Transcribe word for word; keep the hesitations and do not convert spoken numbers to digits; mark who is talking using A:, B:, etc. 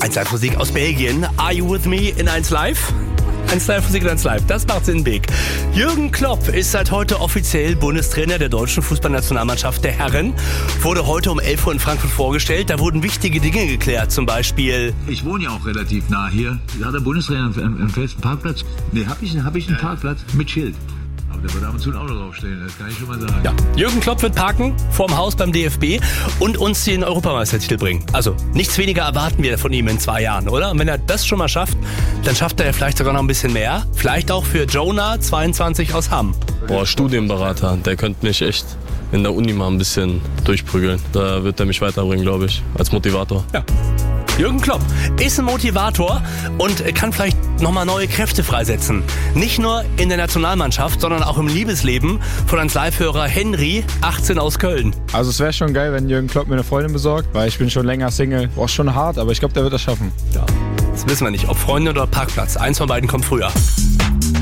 A: eins Live Musik aus Belgien. Are you with me in eins Live? eins Live Musik in eins Live, das macht's in Big. Jürgen Klopp ist seit heute offiziell Bundestrainer der deutschen Fußballnationalmannschaft der Herren. Wurde heute um elf Uhr in Frankfurt vorgestellt. Da wurden wichtige Dinge geklärt, zum Beispiel...
B: Ich wohne ja auch relativ nah hier. Hat der Bundestrainer einen, einen festen Parkplatz? Nee, hab ich, hab ich einen Parkplatz mit Schild. Aber der wird ab und zu ein Auto draufstehen, das kann ich schon mal sagen.
A: Ja. Jürgen Klopp wird parken vorm Haus beim D F B und uns den Europameistertitel bringen. Also nichts weniger erwarten wir von ihm in zwei Jahren, oder? Und wenn er das schon mal schafft, dann schafft er vielleicht sogar noch ein bisschen mehr. Vielleicht auch für Jonah, zweiundzwanzig aus Hamm.
C: Boah, Studienberater, der könnte mich echt in der Uni mal ein bisschen durchprügeln. Da wird er mich weiterbringen, glaube ich, als Motivator.
A: Ja. Jürgen Klopp ist ein Motivator und kann vielleicht nochmal neue Kräfte freisetzen. Nicht nur in der Nationalmannschaft, sondern auch im Liebesleben von eins Live-Hörer Henry, achtzehn aus Köln.
D: Also es wäre schon geil, wenn Jürgen Klopp mir eine Freundin besorgt, weil ich bin schon länger Single. Boah, schon hart, aber ich glaube, der wird das schaffen.
A: Ja, das wissen wir nicht, ob Freunde oder Parkplatz. Eins von beiden kommt früher.